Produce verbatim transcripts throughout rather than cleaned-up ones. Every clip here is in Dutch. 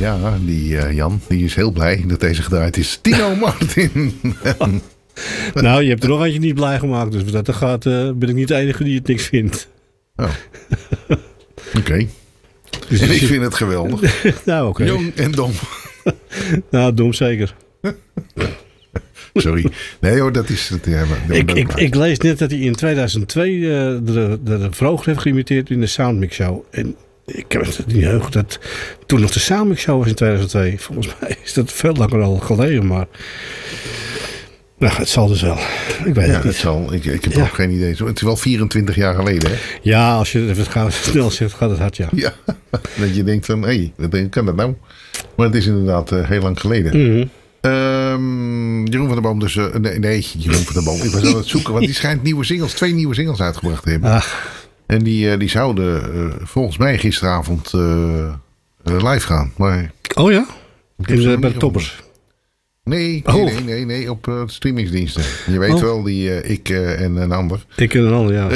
Ja, die uh, Jan, die is heel blij dat deze gedraaid is. Tino Martin. Nou, je hebt er nog eentje niet blij gemaakt. Dus dat gaat, uh, ben ik niet de enige die het niks vindt. Oh. Oké. Okay. Dus en ik vind het geweldig. Nou, oké. Okay. Jong en dom. Nou, dom zeker. Sorry. Nee hoor, dat is... Dat, ja, dat ik, ik, ik lees net dat hij in tweeduizend twee uh, de, de, de Vroger heeft geïmiteerd in de Soundmix Show. En ik heb het niet heugd dat toen nog de Soundmix Show was in tweeduizend twee. Volgens mij is dat veel langer al geleden, maar... Nou, het zal dus wel. Ik weet ja, het niet. Het zal. Ik, ik heb ja. ook geen idee. Het is wel vierentwintig jaar geleden, hè? Ja, als je het gaat, snel zegt, gaat het hard, ja. Ja, dat je denkt van, hé, hey, wat kan dat nou? Maar het is inderdaad uh, heel lang geleden. Mm-hmm. Um, Jeroen van der Boom dus... Uh, nee, nee, Jeroen van der Boom. Ik was aan het zoeken, want die schijnt nieuwe singles, twee nieuwe singles uitgebracht te hebben. Ah. En die, uh, die zouden uh, volgens mij gisteravond uh, uh, live gaan. Maar oh ja? In de, bij de toppers? Nee, nee, oh. nee, nee, nee, op uh, streamingsdiensten. Je weet oh. wel, die uh, ik uh, en een ander. Ik en een ander, ja.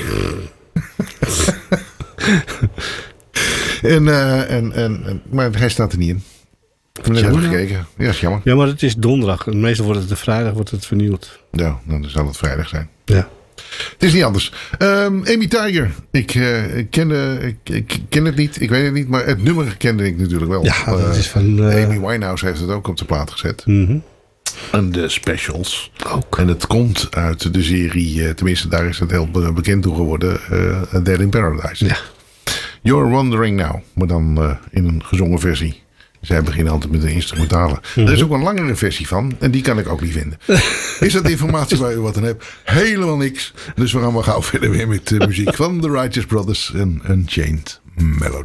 en, uh, en, en, en, maar hij staat er niet in. Ik heb net even gekeken. Ja, is jammer. Ja, maar het is donderdag. Meestal wordt het de vrijdag wordt het vernieuwd. Ja, dan zal het vrijdag zijn. Ja. Het is niet anders. Um, Amy Tiger. Ik, uh, ik, ken, ik, ik ken het niet. Ik weet het niet. Maar het nummer kende ik natuurlijk wel. Ja, dat uh, is van... Uh... Amy Winehouse heeft het ook op de plaat gezet. Mm-hmm. En de specials. Ook. En het komt uit de serie. Uh, tenminste, daar is het heel bekend toe geworden. Uh, Dead in Paradise. Ja. You're Wondering Now. Maar dan uh, in een gezongen versie. Zij beginnen altijd met de instrumentale. Mm-hmm. Er is ook een langere versie van. En die kan ik ook niet vinden. Is dat informatie waar u wat aan hebt? Helemaal niks. Dus we gaan maar gauw verder weer met de muziek van The Righteous Brothers en Unchained Melody.